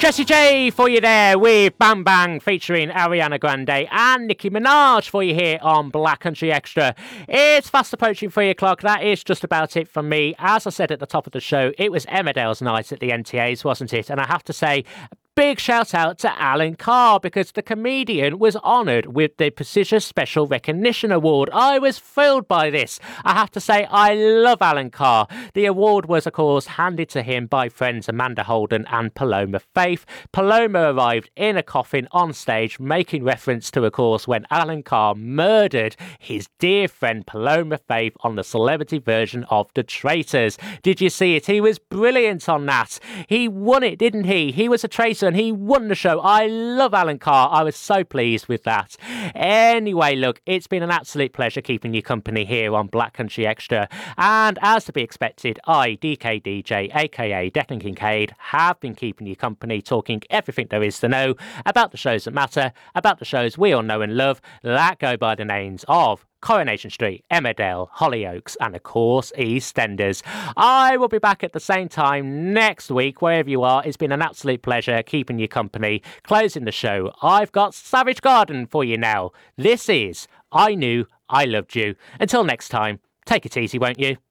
Jessie J for you there with Bang Bang featuring Ariana Grande and Nicki Minaj for you here on Black Country Extra. It's fast approaching 3 o'clock. That is just about it from me. As I said at the top of the show, it was Emmerdale's night at the NTAs, wasn't it? And I have to say, big shout out to Alan Carr because the comedian was honoured with the prestigious Special Recognition Award. I was thrilled by this. I have to say, I love Alan Carr. The award was, of course, handed to him by friends Amanda Holden and Paloma Faith. Paloma arrived in a coffin on stage, making reference to, of course, when Alan Carr murdered his dear friend Paloma Faith on the celebrity version of The Traitors. Did you see it? He was brilliant on that. He won it, didn't he? He was a traitor and he won the show. I love Alan Carr. I was so pleased with that. Anyway, look, it's been an absolute pleasure keeping you company here on Black Country Extra. And as to be expected, I, DKDJ, aka Declan Kincaid, have been keeping you company, talking everything there is to know about the shows that matter, about the shows we all know and love, that go by the names of Coronation Street, Emmerdale, Hollyoaks, and of course EastEnders. I will be back at the same time next week, wherever you are. It's been an absolute pleasure keeping you company. Closing the show, I've got Savage Garden for you now. This is I Knew I Loved You. Until next time, take it easy, won't you?